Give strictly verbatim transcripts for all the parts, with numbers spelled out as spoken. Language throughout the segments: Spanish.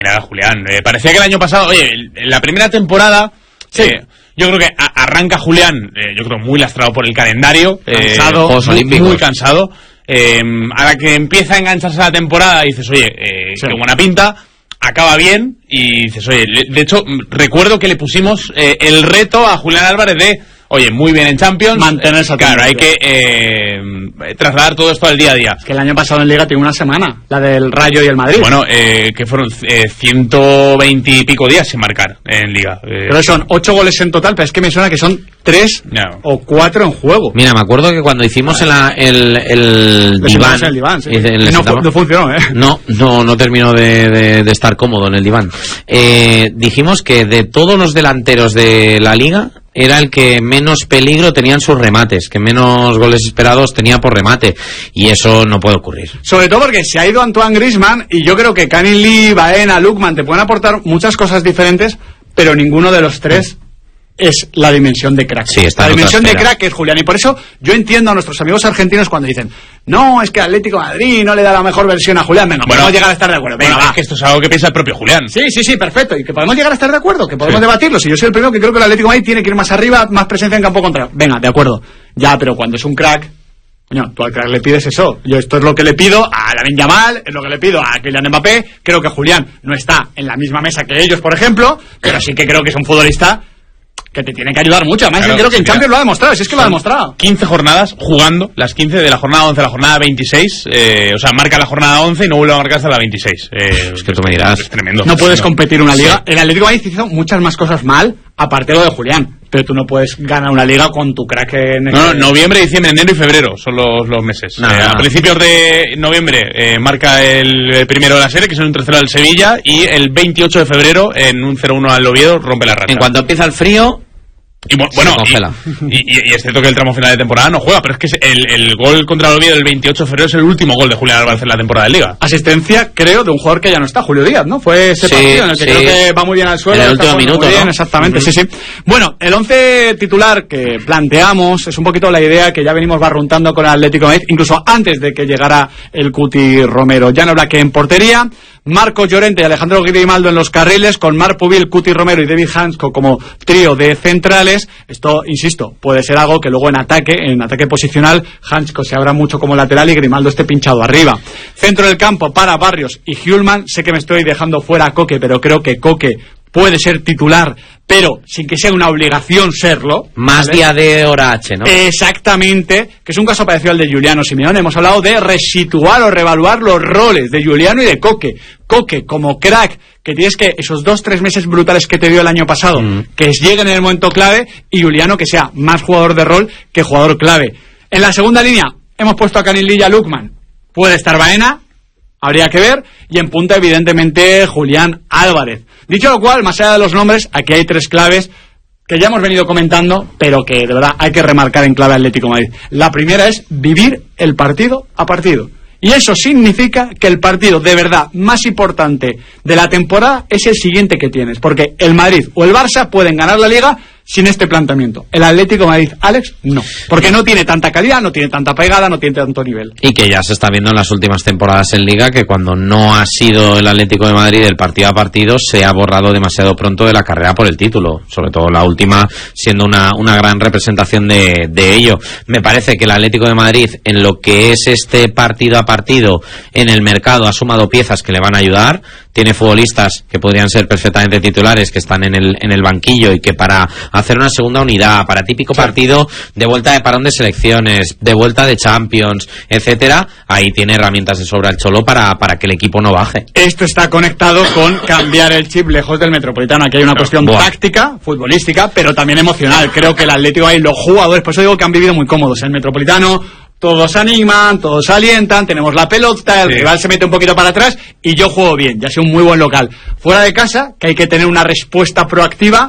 Mira, Julián, eh, parecía que el año pasado, oye, en la primera temporada, sí. eh, yo creo que a, arranca Julián, eh, yo creo muy lastrado por el calendario, cansado, eh, muy, muy cansado. Eh, a la que empieza a engancharse la temporada, dices, oye, eh, sí. qué buena pinta, acaba bien, y dices, oye, le, de hecho, recuerdo que le pusimos eh, el reto a Julián Álvarez de, oye, muy bien en Champions, mantenerse. Claro, hay que eh, trasladar todo esto al día a día. Es que el año pasado en Liga tiene una semana, la del Rayo y el Madrid. Bueno, eh, que fueron eh, ciento veinte y pico días sin marcar en Liga. Eh, pero son ocho goles en total, pero es que me suena que son tres no. o cuatro en juego. Mira, me acuerdo que cuando hicimos en la, el, el diván, el diván sí. el, no, no funcionó, ¿eh? No, no, no terminó de, de, de estar cómodo en el diván. Eh, dijimos que de todos los delanteros de la Liga era el que menos peligro tenía en sus remates, que menos goles esperados tenía por remate, y eso no puede ocurrir. Sobre todo porque se ha ido Antoine Griezmann, y yo creo que Canning Lee, Baena, Lookman te pueden aportar muchas cosas diferentes, pero ninguno de los tres es la dimensión de crack. Sí, está la dimensión de crack es Julián, y por eso yo entiendo a nuestros amigos argentinos cuando dicen, no, es que Atlético de Madrid no le da la mejor versión a Julián. Venga, bueno, podemos llegar a estar de acuerdo. Venga, bueno, es que esto es algo que piensa el propio Julián. Sí, sí, sí, perfecto, y que podemos llegar a estar de acuerdo, que podemos sí. debatirlo. Si yo soy el primero que creo que el Atlético de Madrid tiene que ir más arriba, más presencia en campo contrario. Venga, de acuerdo. Ya, pero cuando es un crack, coño, tú al crack le pides eso. Yo esto es lo que le pido a Lamine Yamal, es lo que le pido a Kylian Mbappé. Creo que Julián no está en la misma mesa que ellos, por ejemplo, pero sí que creo que es un futbolista que te tiene que ayudar mucho. Además, claro, yo creo que en Champions lo ha demostrado. Si es que lo ha demostrado. quince jornadas jugando, las quince de la jornada once a la jornada veintiséis. Eh, o sea, marca la jornada once y no vuelve a marcar hasta la veintiséis. Eh, es que tú me dirás. Es tremendo. No puedes no. competir una liga. Sí. El Atlético de Madrid hizo muchas más cosas mal, aparte de lo de Julián. Pero tú no puedes ganar una liga con tu crack en... No, no, noviembre, diciembre, enero y febrero son los, los meses. No, eh, no, a no. principios de noviembre eh, marca el, el primero de la serie, que es un tercero del Sevilla, y el veintiocho de febrero, en un cero uno al Oviedo, rompe la racha. En cuanto empieza el frío... Y bueno, y, y, y es cierto que el tramo final de temporada no juega, pero es que el, el gol contra el Oviedo del veintiocho de febrero es el último gol de Julián Álvarez en la temporada de Liga. Asistencia, creo, de un jugador que ya no está, Julio Díaz, ¿no? Fue ese sí, partido en el que sí. creo que va muy bien al suelo. En el último minuto, muy bien, ¿no? Exactamente, uh-huh. sí, sí. Bueno, el once titular que planteamos es un poquito la idea que ya venimos barruntando con el Atlético de Madrid, incluso antes de que llegara el Cuti Romero. Jan Oblak en portería, Marcos Llorente y Alejandro Grimaldo en los carriles, con Marc Pubil, Cuti Romero y David Hansko como trío de centrales. Esto, insisto, puede ser algo que luego en ataque, en ataque posicional, Hansko se abra mucho como lateral y Grimaldo esté pinchado arriba. Centro del campo para Barrios y Hjulman. Sé que me estoy dejando fuera a Coque, pero creo que Coque puede ser titular, pero sin que sea una obligación serlo. Más ¿vale? Día de hora H, ¿no? Exactamente, que es un caso parecido al de Giuliano Simeone. Hemos hablado de resituar o reevaluar los roles de Giuliano y de Coque. Coque como crack, que tienes que esos dos, tres meses brutales que te dio el año pasado, mm. que lleguen en el momento clave, y Giuliano que sea más jugador de rol que jugador clave. En la segunda línea hemos puesto a Canning Lee y a Lookman. Puede estar Baena, habría que ver, y en punta evidentemente Julián Álvarez. Dicho lo cual, más allá de los nombres, aquí hay tres claves que ya hemos venido comentando, pero que de verdad hay que remarcar en clave Atlético de Madrid. La primera es vivir el partido a partido. Y eso significa que el partido de verdad más importante de la temporada es el siguiente que tienes, porque el Madrid o el Barça pueden ganar la Liga sin este planteamiento. El Atlético de Madrid, Alex, no. Porque no tiene tanta calidad, no tiene tanta pegada, no tiene tanto nivel. Y que ya se está viendo en las últimas temporadas en Liga que cuando no ha sido el Atlético de Madrid el partido a partido se ha borrado demasiado pronto de la carrera por el título. Sobre todo la última siendo una, una gran representación de, de ello. Me parece que el Atlético de Madrid en lo que es este partido a partido en el mercado ha sumado piezas que le van a ayudar. Tiene futbolistas que podrían ser perfectamente titulares que están en el, en el banquillo y que para hacer una segunda unidad, para típico partido de vuelta de parón de selecciones, de vuelta de Champions, etcétera, ahí tiene herramientas de sobra el Cholo para, para que el equipo no baje. Esto está conectado con cambiar el chip lejos del Metropolitano. Aquí hay una cuestión Buah. táctica, futbolística, pero también emocional. Creo que el Atlético hay los jugadores, por eso digo que han vivido muy cómodos. El Metropolitano, todos animan, todos alientan, tenemos la pelota, el sí. rival se mete un poquito para atrás y yo juego bien, ya soy un muy buen local. Fuera de casa, que hay que tener una respuesta proactiva,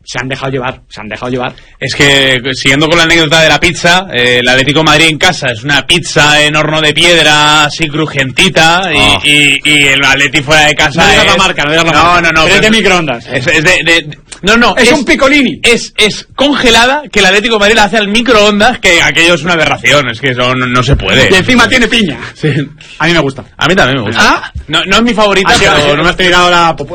se han dejado llevar, se han dejado llevar. Es que, siguiendo con la anécdota de la pizza, eh, el Atlético de Madrid en casa es una pizza en horno de piedra, así crujientita, y, oh. y, y el Atleti fuera de casa No digas es... la marca, no digas la no, marca. No, no, Pero es de pero- microondas. Es, es de, de- no, no. Es un picolini. Es, es congelada, que el Atlético de Madrid la hace al microondas, que aquello es una aberración, es que eso no, no se puede. Y encima tiene piña. Sí. A mí me gusta. A mí también me gusta. ¿Ah? No, no es mi favorita, Ah, sí, pero no me has tirado la